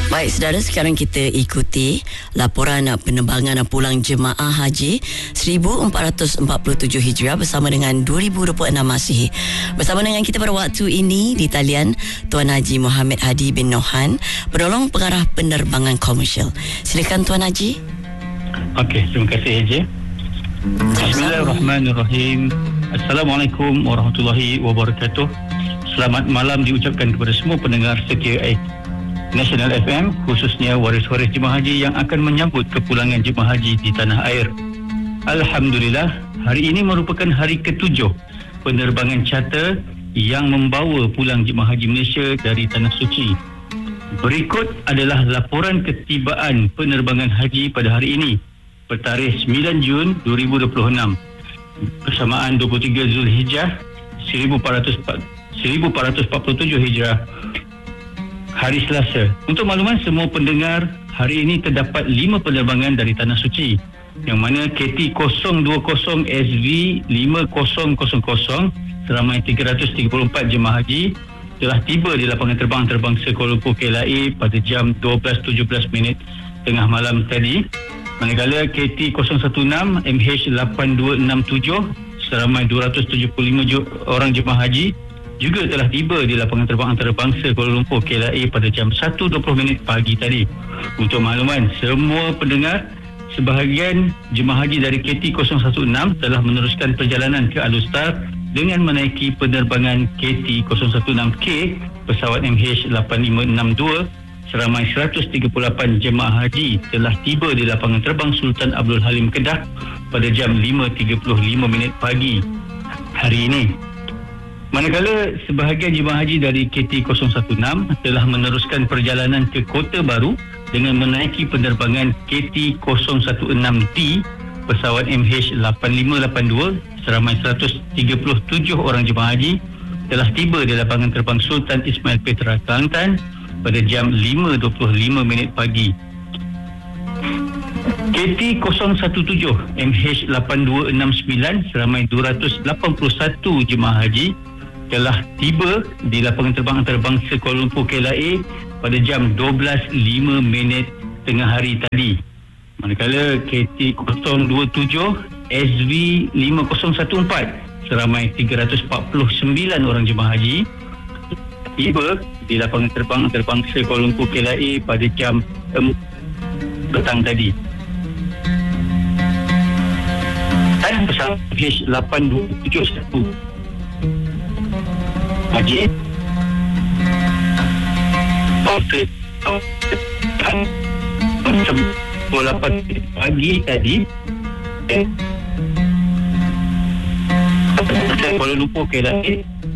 Baik, saudara, sekarang kita ikuti laporan penerbangan pulang jemaah haji 1447 Hijriah bersama dengan 2026 Masihi. Bersama dengan kita pada waktu ini di talian Tuan Haji Muhammad Hadi bin Nohan, penolong pengarah penerbangan komersial. Silakan Tuan Haji. Okey, terima kasih Haji. Bismillahirrahmanirrahim. Assalamualaikum warahmatullahi wabarakatuh. Selamat malam diucapkan kepada semua pendengar setia National FM, khususnya waris-waris jemaah haji yang akan menyambut kepulangan jemaah haji di tanah air. Alhamdulillah, hari ini merupakan hari ke-7 penerbangan charter yang membawa pulang jemaah haji Malaysia dari Tanah Suci. Berikut adalah laporan ketibaan penerbangan haji pada hari ini, bertarikh 9 Jun 2026, bersamaan 23 Zulhijjah 1447 Hijrah, hari Selasa. Untuk makluman semua pendengar, hari ini terdapat 5 penerbangan dari Tanah Suci, yang mana KT 020 SV 5000 seramai 334 jemaah haji telah tiba di lapangan terbang antarabangsa Kuala Lumpur KLIA pada jam 12.17 tengah malam tadi. Manakala KT 016 MH8267 seramai 275 orang jemaah haji juga telah tiba di lapangan terbang antarabangsa Kuala Lumpur KLIA pada jam 1.20 pagi tadi. Untuk makluman semua pendengar, sebahagian jemaah haji dari KT 016 telah meneruskan perjalanan ke Alustar dengan menaiki penerbangan KT 016K pesawat MH8562. Seramai 138 jemaah haji telah tiba di lapangan terbang Sultan Abdul Halim Kedah pada jam 5.35 pagi hari ini. Manakala sebahagian jemaah haji dari KT 016 telah meneruskan perjalanan ke Kota Baru dengan menaiki penerbangan KT 016D pesawat MH8582. Seramai 137 orang jemaah haji telah tiba di lapangan terbang Sultan Ismail Petra, Kelantan pada jam 5.25 pagi. KT 017 MH8269 seramai 281 jemaah haji telah tiba di lapangan terbang antarabangsa Kuala Lumpur KLIA pada jam 12.05 tengah hari tadi. Manakala KT 027 SV 5014 seramai 349 orang jemaah haji tiba di lapangan terbang antarabangsa Kuala Lumpur KLIA pada jam 4 petang tadi. Dan pesawat H8271 haji pukul 8 pagi tadi Kuala Lumpur KLIA